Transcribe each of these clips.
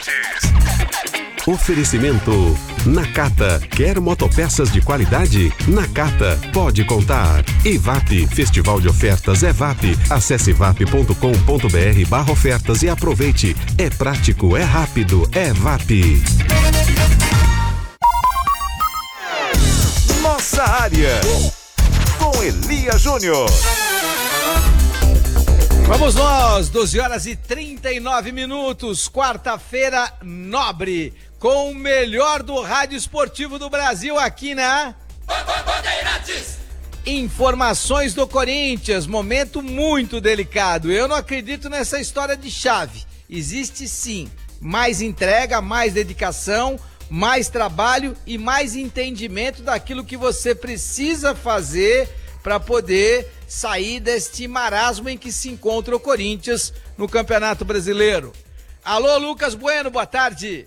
Oferecimento Nakata. Quer motopeças de qualidade? Nakata pode contar. EVAP, Festival de Ofertas EVAP. Acesse evap.com.br/ofertas e aproveite. É prático, é rápido, é EVAP. Nossa área, com Elia Júnior. Vamos nós, 12h39, quarta-feira nobre, com o melhor do rádio esportivo do Brasil aqui na Bandeirantes. Informações do Corinthians, momento muito delicado. Eu não acredito nessa história de chave. Existe sim mais entrega, mais dedicação, mais trabalho e mais entendimento daquilo que você precisa fazer para poder sair deste marasmo em que se encontra o Corinthians no Campeonato Brasileiro. Alô, Lucas Bueno, boa tarde.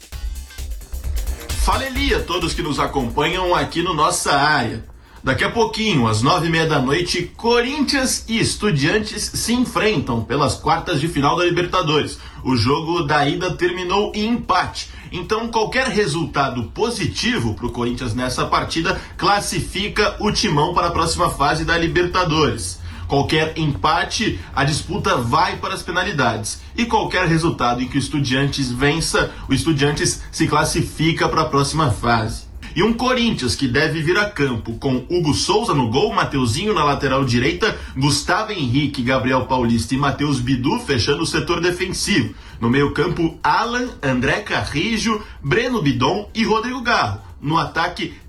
Fala, Elia, todos que nos acompanham aqui no Nossa Área. Daqui a pouquinho, às 9h30, Corinthians e Estudiantes se enfrentam pelas quartas de final da Libertadores. O jogo da ida terminou em empate. Então, qualquer resultado positivo para o Corinthians nessa partida classifica o Timão para a próxima fase da Libertadores. Qualquer empate, a disputa vai para as penalidades. E qualquer resultado em que o Estudiantes vença, o Estudiantes se classifica para a próxima fase. E um Corinthians que deve vir a campo com Hugo Souza no gol, Mateuzinho na lateral direita, Gustavo Henrique, Gabriel Paulista e Matheus Bidu fechando o setor defensivo. No meio-campo, Alan, André Carrijo, Breno Bidon e Rodrigo Garro. No ataque,